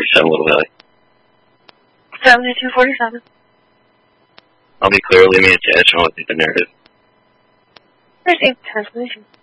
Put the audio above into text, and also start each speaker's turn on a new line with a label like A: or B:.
A: 247 Little Valley.
B: 7247.
A: I'll be clear, leave me attached and I'll take the narrative.
B: Received transmission.